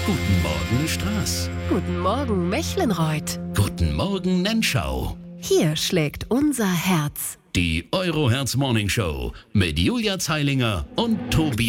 Guten Morgen, Straß. Guten Morgen, Mechlenreuth. Guten Morgen, Nenschau. Hier schlägt unser Herz. Die Euro Herz Morning Show mit Julia Zeilinger und Tobias